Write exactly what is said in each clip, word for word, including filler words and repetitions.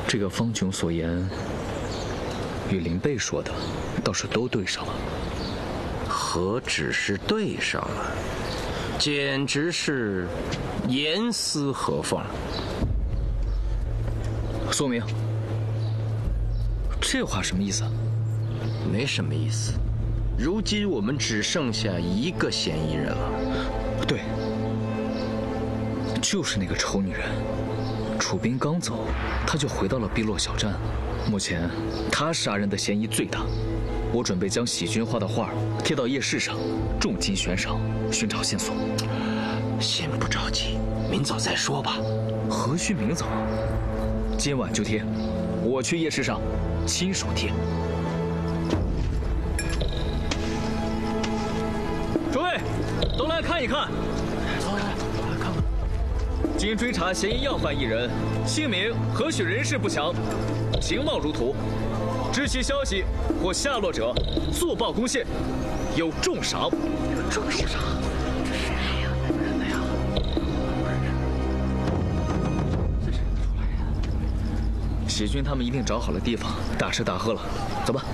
这个方琼所言与林贝说的倒是都对上了。 何止是对上了，简直是严丝合缝。 苏明，这话什么意思？ 没什么意思。如今我们只剩下一个嫌疑人了。 对，就是那个丑女人。楚兵刚走，她就回到了碧落小站。目前，她杀人的嫌疑最大。我准备将喜君画的画贴到夜市上，重金悬赏，寻找线索。 先不着急，明早再说吧。 何须明早？今晚就贴，我去夜市上亲手贴。诸位，都来看一看。 走来，来看看。 经追查嫌疑要犯一人，姓名何许人士不详，形貌如图。知其消息或下落者，速报公线，有重赏。 有重赏？这谁呀？不认得呀？不认识。这谁出来呀？ 喜军他们一定找好了地方，大吃大喝了。走吧。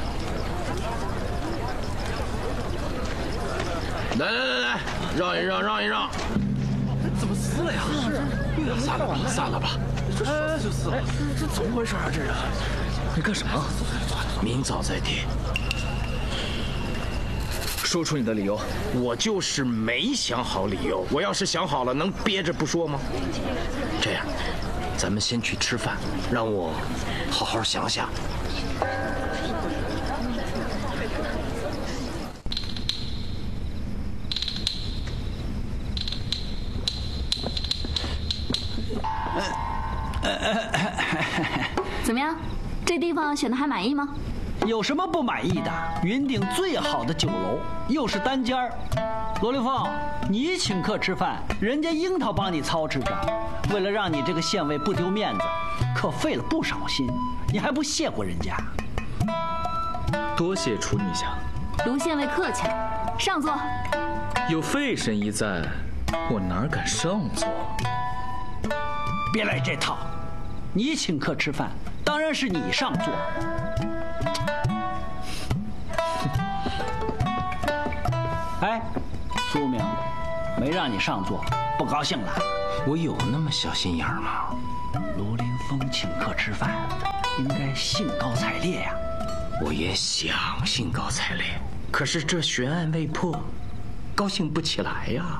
来来来来，让一让，让一让。 怎么撕了呀？是， 散了吧，散了吧。 哎，就撕了。这这怎么回事啊？这是？ 你干什么？ 明早再贴。 说出你的理由。 我就是没想好理由。我要是想好了，能憋着不说吗？这样，咱们先去吃饭，让我好好想想。 怎么样？这地方选的还满意吗？ 有什么不满意的？云顶最好的酒楼，又是单间儿。罗流凤，你请客吃饭，人家樱桃帮你操持着，为了让你这个县尉不丢面子，可费了不少心，你还不谢过人家？ 多谢楚女侠。 卢县尉客气了，上座。 有费神医在，我哪敢上座？ 别来这套，你请客吃饭，当然是你上座。哎，苏明，没让你上座，不高兴了？ 我有那么小心眼儿吗？ 卢凌风请客吃饭，应该兴高采烈呀。 我也想兴高采烈，可是这悬案未破，高兴不起来呀。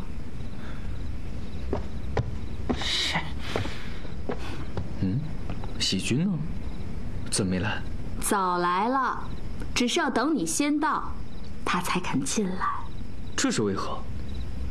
嗯，喜君呢？怎么没来？ 早来了，只是要等你先到，他才肯进来。 这是为何？